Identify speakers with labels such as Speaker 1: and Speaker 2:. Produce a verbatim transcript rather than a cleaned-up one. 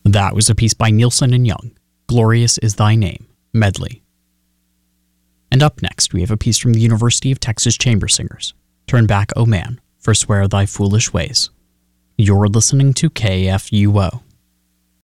Speaker 1: That was a piece by Nielsen and Young, Glorious is Thy Name, medley. And up next, we have a piece from the University of Texas Chamber Singers, Turn Back, O Man, Forswear Thy Foolish Ways. You're listening to K F U O.